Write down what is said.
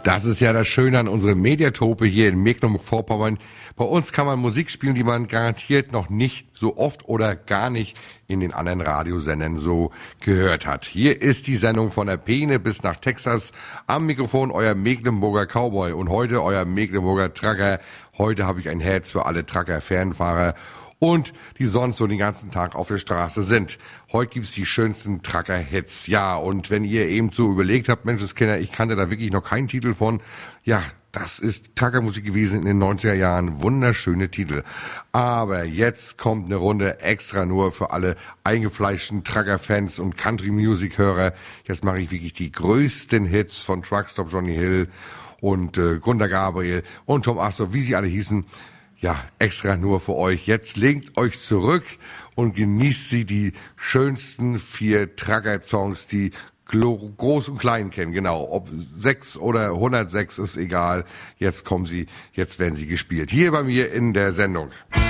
Das ist ja das Schöne an unserer Mediatope hier in Mecklenburg-Vorpommern. Bei uns kann man Musik spielen, die man garantiert noch nicht so oft oder gar nicht in den anderen Radiosendern so gehört hat. Hier ist die Sendung von der Peene bis nach Texas. Am Mikrofon euer Mecklenburger Cowboy und heute euer Mecklenburger Trucker. Heute habe ich ein Herz für alle Trucker-Fernfahrer und die sonst so den ganzen Tag auf der Straße sind. Heute gibt's die schönsten Trucker-Hits. Ja, und wenn ihr eben so überlegt habt, Menschenskinder, ich kannte da wirklich noch keinen Titel von, ja, das ist Truckermusik gewesen in den 90er Jahren. Wunderschöne Titel. Aber jetzt kommt eine Runde extra nur für alle eingefleischten Trucker-Fans und Country-Music-Hörer. Jetzt mache ich wirklich die größten Hits von Truckstop Johnny Hill und Gunda Gabriel und Tom Astor, wie sie alle hießen. Ja, extra nur für euch. Jetzt legt euch zurück und genießt sie, die schönsten 4 Trucker-Songs, die groß und klein kennen, genau. Ob 6 oder 106 ist egal. Jetzt kommen sie, jetzt werden sie gespielt. Hier bei mir in der Sendung.